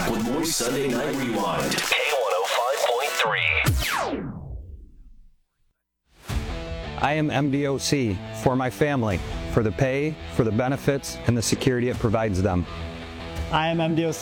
back with more Sunday Night Rewind. K105.3. I am MDOC for my family, for the pay, for the benefits, and the security it provides them. I am MDOC